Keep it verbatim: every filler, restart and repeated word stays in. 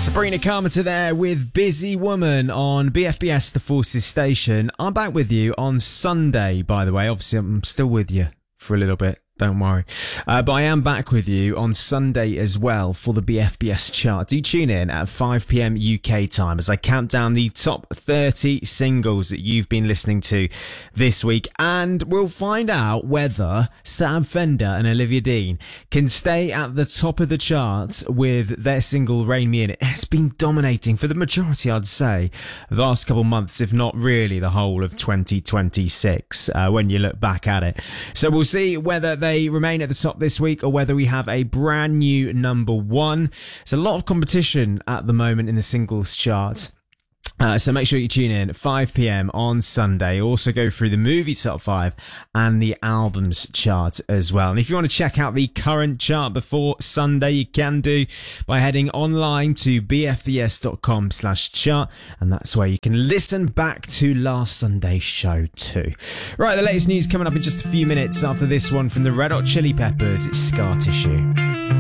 Sabrina Carpenter there with Busy Woman on B F B S The Forces Station. I'm back with you on Sunday, by the way. Obviously, I'm still with you for a little bit. Don't worry. Uh, but I am back with you on Sunday as well for the B F B S chart. Do tune in at five p.m. U K time as I count down the top thirty singles that you've been listening to this week. And we'll find out whether Sam Fender and Olivia Dean can stay at the top of the charts with their single Rain Me In. It has been dominating for the majority, I'd say, the last couple of months, if not really the whole of twenty twenty-six, uh, when you look back at it. So we'll see whether they They remain at the top this week or whether we have a brand new number one. There's a lot of competition at the moment in the singles chart. Uh, so make sure you tune in at five p.m. on Sunday. Also go through the movie top five and the albums chart as well. And if you want to check out the current chart before Sunday, you can do by heading online to bfbs.com slash chart. And that's where you can listen back to last Sunday's show too. Right, the latest news coming up in just a few minutes after this one from the Red Hot Chili Peppers. It's Scar Tissue.